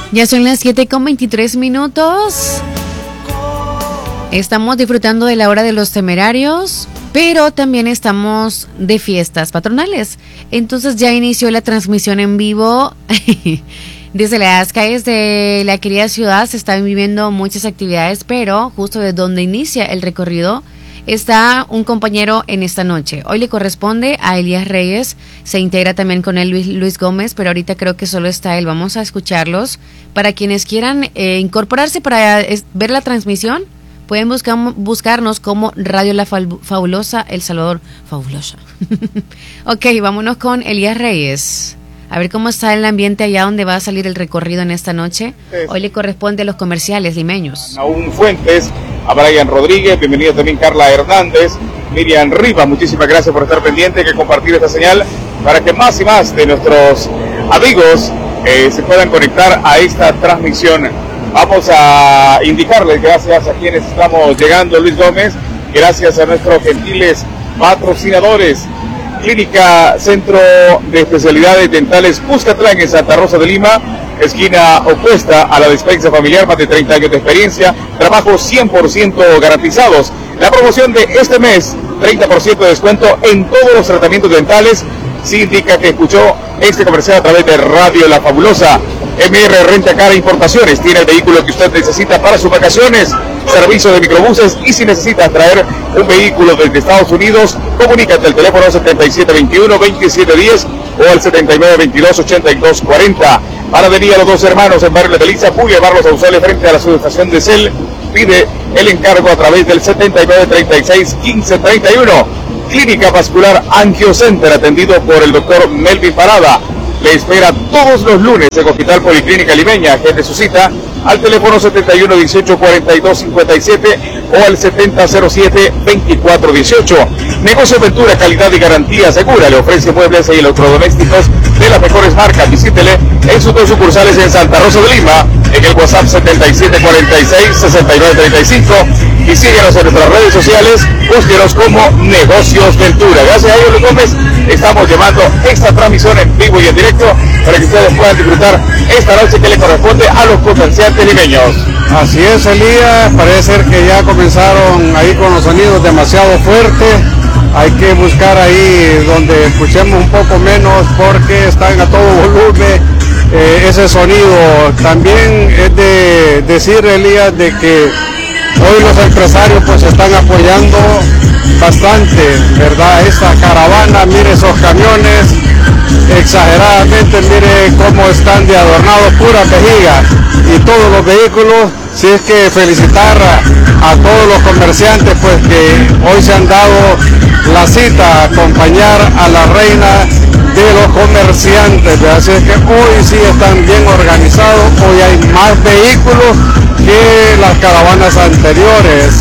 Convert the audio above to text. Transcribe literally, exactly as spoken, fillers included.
Ya son las siete con veintitrés minutos. Estamos disfrutando de la hora de los temerarios, pero también estamos de fiestas patronales. Entonces ya inició la transmisión en vivo. Desde las calles de la querida ciudad se están viviendo muchas actividades, pero justo de donde inicia el recorrido está un compañero en esta noche. Hoy le corresponde a Elías Reyes, se integra también con él Luis, Luis Gómez, pero ahorita creo que solo está él. Vamos a escucharlos. Para quienes quieran eh, incorporarse para es, ver la transmisión, pueden buscar, buscarnos como Radio La Fabulosa, El Salvador Fabulosa. Ok, vámonos con Elías Reyes. A ver cómo está el ambiente allá donde va a salir el recorrido en esta noche. Hoy le corresponde a los comerciales limeños. Naún Fuentes, a Brian Rodríguez, bienvenida también Carla Hernández, Miriam Rivas, muchísimas gracias por estar pendiente, que compartir esta señal para que más y más de nuestros amigos eh, se puedan conectar a esta transmisión. Vamos a indicarles, gracias a quienes estamos llegando, Luis Gómez, gracias a nuestros gentiles patrocinadores. Clínica Centro de Especialidades Dentales Cuscatlán en Santa Rosa de Lima, esquina opuesta a la despensa familiar, más de treinta años de experiencia, trabajos cien por ciento garantizados. La promoción de este mes, treinta por ciento de descuento en todos los tratamientos dentales. Sí indica que escuchó este comercial a través de Radio La Fabulosa. M R Renta Cara Importaciones, tiene el vehículo que usted necesita para sus vacaciones, servicio de microbuses, y si necesitas traer un vehículo desde Estados Unidos, comunícate al teléfono setenta y siete veintiuno, veintisiete diez o al setenta y nueve veintidós, ochenta y dos cuarenta. Para venir a los Dos Hermanos en Barrio de Beliza, Boulevard Los Ausales frente a la subestación de Cel. Pide el encargo a través del setenta y nueve treinta y seis quince treinta y uno. Clínica Vascular Angiocenter, atendido por el doctor Melvin Parada. Le espera todos los lunes en Hospital Policlínica Limeña. Agende su cita al teléfono setenta y uno dieciocho cuarenta y dos cincuenta y siete o al setenta cero siete veinticuatro dieciocho. Negocio Ventura, calidad y garantía segura. Le ofrece muebles y electrodomésticos de las mejores marcas. Visítele en sus dos sucursales en Santa Rosa de Lima, en el WhatsApp setenta y siete cuarenta y seis sesenta y nueve treinta y cinco, y síguenos en nuestras redes sociales. Búsquenos como Negocios Ventura. Gracias a ellos, Luis Gómez, estamos llevando esta transmisión en vivo y en directo para que ustedes puedan disfrutar esta noche que le corresponde a los comerciantes limeños. Así es, Elías, parece ser que ya comenzaron ahí con los sonidos demasiado fuertes. Hay que buscar ahí donde escuchemos un poco menos porque están a todo volumen eh, ese sonido. También es de decir, Elías, de que hoy los empresarios pues están apoyando bastante, ¿verdad? Esta caravana, mire esos camiones, exageradamente, mire cómo están de adornados, puras vejigas y todos los vehículos. Si es que felicitar a, a todos los comerciantes pues que hoy se han dado la cita a acompañar a la reina de los comerciantes, ¿verdad? Así es que hoy sí están bien organizados, hoy hay más vehículos que las caravanas anteriores.